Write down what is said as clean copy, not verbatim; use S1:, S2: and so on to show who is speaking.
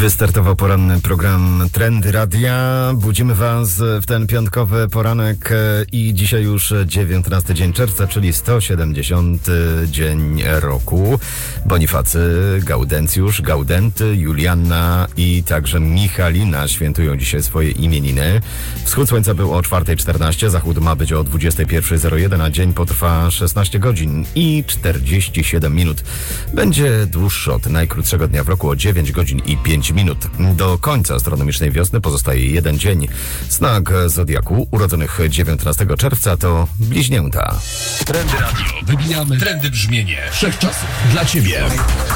S1: Wystartował poranny program Trendy Radia. Budzimy Was w ten piątkowy poranek i dzisiaj już 19 dzień czerwca, czyli 170 dzień roku. Bonifacy, Gaudencjusz, Gaudenty, Julianna i także Michalina świętują dzisiaj swoje imieniny. Wschód słońca był o 4:14, zachód ma być o 21:01, a dzień potrwa 16 godzin i 47 minut. Będzie dłuższy od najkrótszego dnia w roku o 9 godzin i 5 minut. Do końca astronomicznej wiosny pozostaje jeden dzień. Znak zodiaku urodzonych 19 czerwca to bliźnięta.
S2: Trendy Radio. Wybijamy trendy brzmienie wszechczasów dla Ciebie.